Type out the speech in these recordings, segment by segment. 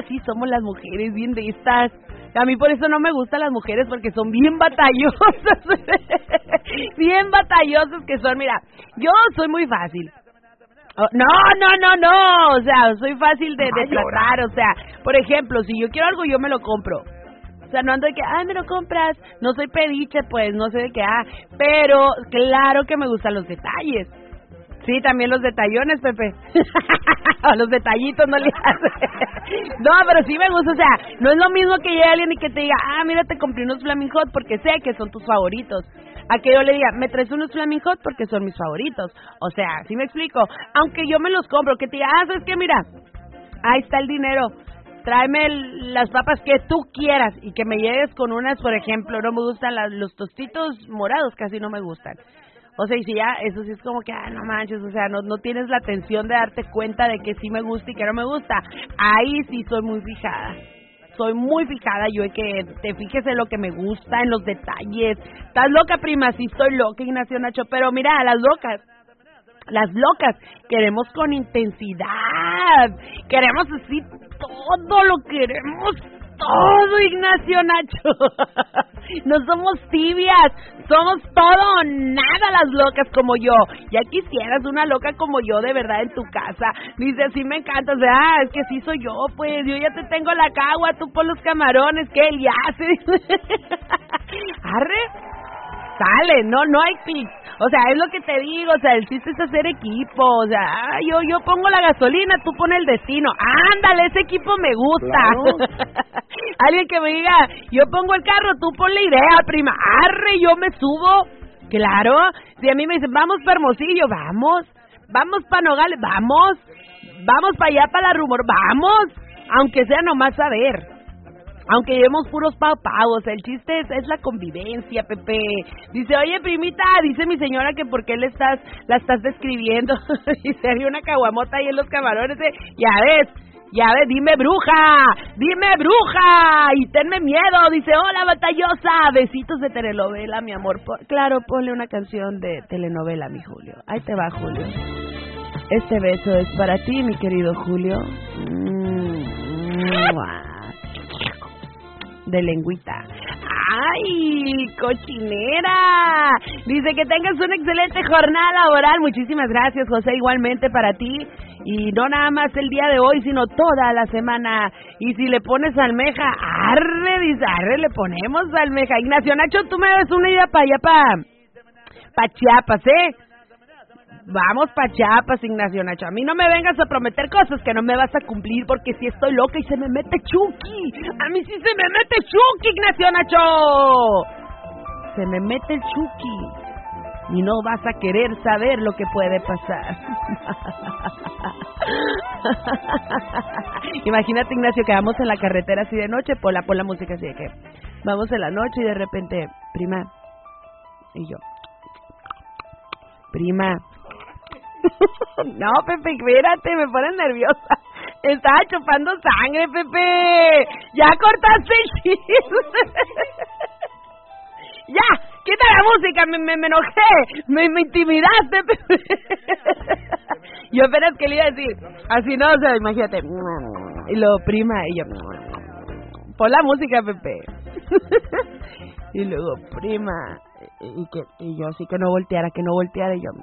así somos las mujeres, bien de estas. A mí por eso no me gustan las mujeres, porque son bien batallosas. Bien batallosas que son. Mira, yo soy muy fácil. Oh, no, o sea, soy fácil de tratar, o sea, por ejemplo, si yo quiero algo, yo me lo compro. O sea, no ando de que, me lo compras, no soy pediche, pues, no sé de qué, pero claro que me gustan los detalles. Sí, también los detallones, Pepe. Los detallitos no le hace. No, pero sí me gusta, o sea, no es lo mismo que llegue alguien y que te diga, mira, te compré unos Flaming Hot porque sé que son tus favoritos. A que yo le diga, me traes unos Flaming Hot porque son mis favoritos. O sea, ¿sí me explico? Aunque yo me los compro, que te diga, ¿sabes qué? Mira, ahí está el dinero. Tráeme las papas que tú quieras y que me llegues con unas, por ejemplo, no me gustan los tostitos morados, casi no me gustan. O sea, y si ya, eso sí es como que, no manches, o sea, no tienes la atención de darte cuenta de que sí me gusta y que no me gusta. Ahí sí soy muy fijada. Soy muy fijada yo, que te fijes en lo que me gusta, en los detalles. ¿Estás loca, prima? Sí, estoy loca, Ignacio Nacho, pero mira, las locas, queremos con intensidad, queremos así, todo lo queremos, todo, Ignacio Nacho. No somos tibias, somos todo o nada las locas como yo. Ya quisieras una loca como yo de verdad en tu casa. Dice, sí me encanta, o sea, es que sí soy yo, pues, yo ya te tengo la cagua, tú pon los camarones, que él ya hace. Arre. Sale, no hay pics. O sea, es lo que te digo, o sea, el chiste es hacer equipo, o sea, yo pongo la gasolina, tú pones el destino. Ándale, ese equipo me gusta. Claro. Alguien que me diga, yo pongo el carro, tú pon la idea, prima. Arre, yo me subo. Claro, si a mí me dicen, vamos para Hermosillo, vamos para Nogales, vamos para allá, para la Rumor, vamos, aunque sea nomás a ver. Aunque llevemos puros pavos, el chiste es la convivencia, Pepe. Dice, oye, primita, dice mi señora que por qué la estás describiendo. Dice, hay una caguamota ahí en los camarones. Ya ves, dime bruja, y tenme miedo. Dice, hola, batallosa, besitos de telenovela, mi amor. Claro, ponle una canción de telenovela, mi Julio. Ahí te va, Julio. Este beso es para ti, mi querido Julio. De lengüita. ¡Ay, cochinera! Dice que tengas una excelente jornada laboral. Muchísimas gracias, José, igualmente para ti. Y no nada más el día de hoy, sino toda la semana. Y si le pones almeja, arre, le ponemos almeja. Ignacio Nacho, tú me das una idea para allá, para Chiapas, ¿eh? Vamos pa' Chiapas, Ignacio Nacho. A mí no me vengas a prometer cosas que no me vas a cumplir, porque si estoy loca y se me mete Chucky. A mí sí se me mete Chucky, Ignacio Nacho. Se me mete el Chucky y no vas a querer saber lo que puede pasar. Imagínate, Ignacio, que vamos en la carretera así de noche, pon la música así de que vamos en la noche y de repente, prima, y yo, prima. No, Pepe, espérate, me pones nerviosa. Estaba chupando sangre, Pepe. Ya cortaste el chiste. Ya, quita la música, me enojé. Me intimidaste, Pepe. Yo apenas que le iba a decir, así no, o sea, imagínate. Y lo prima, y yo, pon la música, Pepe. Y luego, prima, y yo así que no volteara, y yo...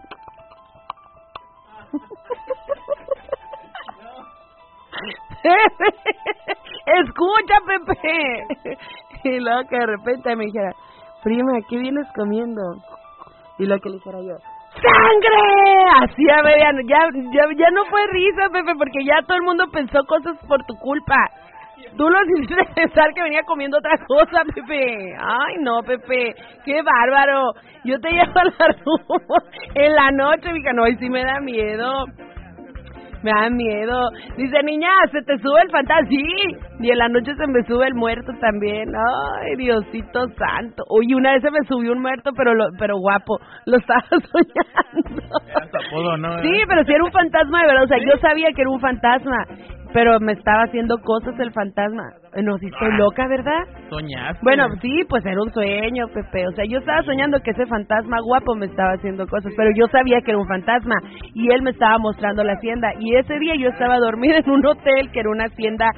Escucha, Pepe. Y luego que de repente me dijera, prima, ¿qué vienes comiendo? Y lo que le dijera yo, ¡sangre! Así, a ver, ya no fue risa, Pepe, porque ya todo el mundo pensó cosas por tu culpa. Tú los hiciste pensar que venía comiendo otra cosa, Pepe. Ay, no, Pepe, qué bárbaro. Yo te llevo a la rumba en la noche, mija. No, y sí me da miedo. Me da miedo. Dice, niña, ¿se te sube el fantasma? Sí. Y en la noche se me sube el muerto también. Ay, Diosito santo. Oye, una vez se me subió un muerto, pero guapo. Lo estaba soñando. Apodo, ¿no? Sí, pero sí era un fantasma de verdad. O sea, ¿sí? Yo sabía que era un fantasma, pero me estaba haciendo cosas el fantasma. No, sí estoy loca, ¿verdad? ¿Soñaste? Bueno, sí, pues era un sueño, Pepe. O sea, yo estaba soñando que ese fantasma guapo me estaba haciendo cosas, pero yo sabía que era un fantasma y él me estaba mostrando la hacienda. Y ese día yo estaba dormida en un hotel que era una hacienda